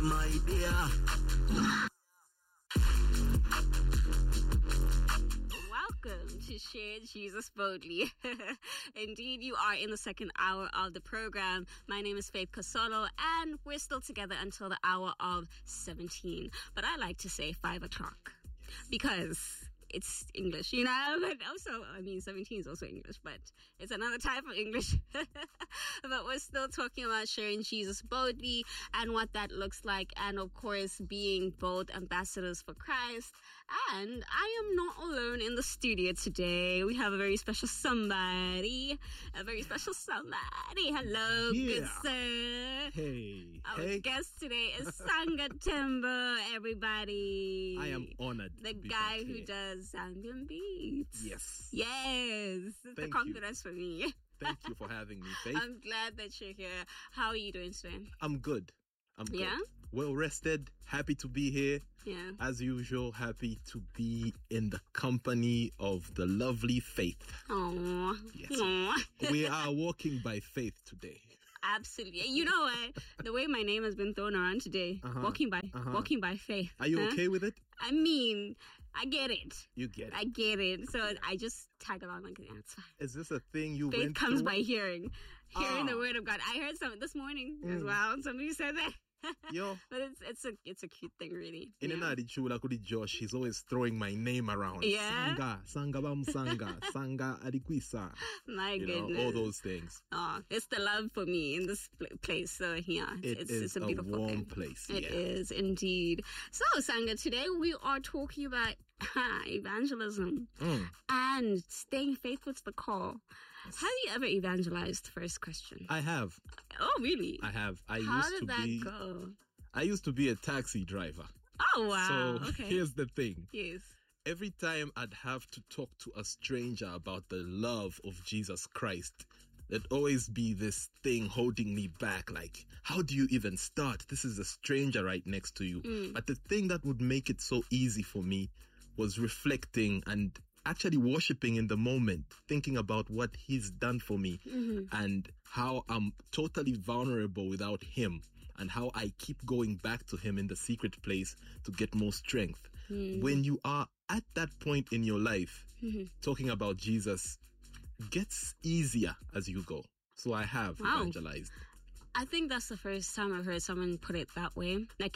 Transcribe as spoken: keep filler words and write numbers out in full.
My dear. Welcome to Share Jesus Boldly. Indeed, you are in the second hour of the program. My name is Faith Kasolo, and we're still together until the hour of seventeen. But I like to say five o'clock because it's English, you know, but also, I mean, seventeen is also English, but it's another type of English. But we're still talking about sharing Jesus boldly and what that looks like. And of course, being bold ambassadors for Christ. And I am not alone in the studio today. We have a very special somebody, a very special somebody. Hello, Yeah. good sir. Hey, Our hey. guest today is Sanga Timber, everybody. I am honored. The to be guy back who here. does Zambian beats. Yes. Yes. It's the Thank confidence for me. Thank you for having me, Faith. I'm glad that you're here. How are you doing today? I'm good. I'm good. Yeah? Well rested. Happy to be here. Yeah. As usual, happy to be in the company of the lovely Faith. Oh. Yes. We are walking by faith today. Absolutely. You know what? The way my name has been thrown around today, Uh-huh. walking by, Uh-huh. walking by faith. Are you Huh? okay with it? I mean, I get it. You get it. I get it. So I just tag along like, yeah, it's fine. Is this a thing you Faith went comes through? by hearing, hearing the Ah. word of God. I heard some this morning as Mm. well. Somebody said that. Yo. But it's it's a it's a cute thing, really. In Yeah. another chula kuri Josh, he's always throwing my name around. Yeah? Sanga, Sanga Bam Sanga, Sanga Adikwisa. My You goodness. know, all those things. Oh, it's the love for me in this pl- place. So yeah, it's, It it's, is it's a a beautiful warm thing. place, It yeah. is indeed. So Sanga, today we are talking about evangelism Mm. and staying faithful to the call. Have you ever evangelized? First question. I have. Oh, really? I have. I How used did to that be. go? I used to be a taxi driver. Oh wow. So okay. here's the thing. Yes. Every time I'd have to talk to a stranger about the love of Jesus Christ, there'd always be this thing holding me back. Like, how do you even start? This is a stranger right next to you. Mm. But the thing that would make it so easy for me was reflecting and actually worshiping in the moment, thinking about what he's done for me Mm-hmm. and how I'm totally vulnerable without him and how I keep going back to him in the secret place to get more strength. Mm. When you are at that point in your life, Mm-hmm. talking about Jesus gets easier as you go. So I have Wow. evangelized. I think that's the first time I've heard someone put it that way. Like